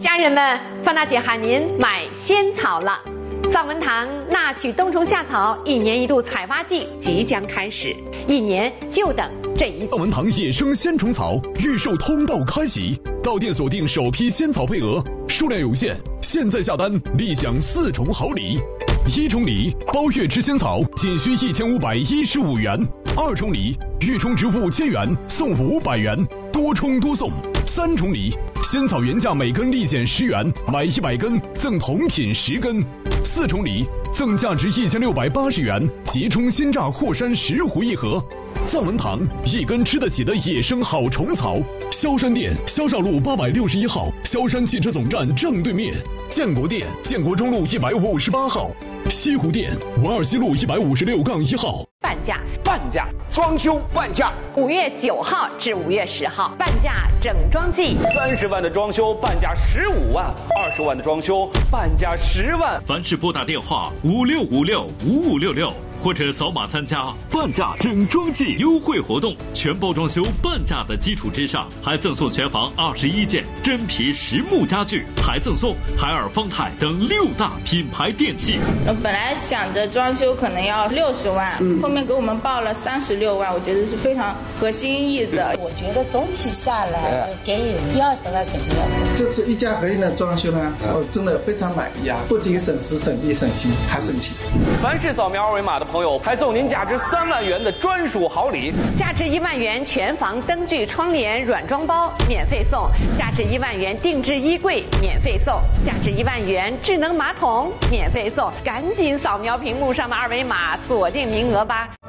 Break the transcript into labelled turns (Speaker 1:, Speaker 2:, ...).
Speaker 1: 家人们，范大姐喊您买仙草了。藏文堂纳曲冬虫夏草1年1度采发季即将开始，1年就等这一次。
Speaker 2: 藏文堂野生仙虫草预售通道开启，到店锁定首批仙草配额，数量有限，现在下单立享4重好礼。1重礼，包月吃仙草仅需1515元；2重礼，预充值5000元送500元，多充多送。3重礼，仙草原价每根立减10元，买100根赠同品10根。4重礼，赠价值1680元即充鲜榨霍山10壶1盒。藏文堂一根吃得起的野生好虫草。萧山店萧少路861号，萧山汽车总站正对面；建国店建国中路158号；西湖店文二西路156-1号。
Speaker 3: 半价，装修半价
Speaker 1: ，5月9号至5月10号，半价整装季
Speaker 3: ，30万的装修半价15万，20万的装修半价10万。
Speaker 4: 凡是拨打电话56565566。或者扫码参加半价整装季优惠活动，全包装修半价的基础之上，还赠送全房21件真皮实木家具，还赠送海尔、方太等6大品牌电器。
Speaker 5: 本来想着装修可能要60万，后面给我们报了36万，我觉得是非常合心意的。
Speaker 6: 我觉得总体下来就给予120万肯定要省。
Speaker 7: 这次一家合一的装修呢，我真的非常满意啊！不仅省时省力省心，还省钱。
Speaker 3: 凡是扫描二维码的朋友，还送您价值3万元的专属好礼，
Speaker 1: 价值1万元全房灯具窗帘软装包免费送，价值1万元定制衣柜免费送，价值1万元智能马桶免费送，赶紧扫描屏幕上的二维码锁定名额吧。